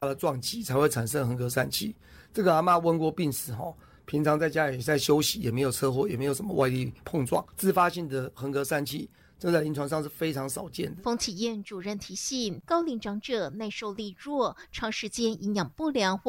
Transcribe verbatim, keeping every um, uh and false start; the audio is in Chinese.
的撞击才会产生横膈疝气。这个阿嬷温过病史哈，平常在家里在休息，也没有车祸，也没有什么外力碰撞，自发性的横膈疝气，这在临床上是非常少见的。 冯启燕主任提醒，高龄长者耐受力弱，长时间营养不良或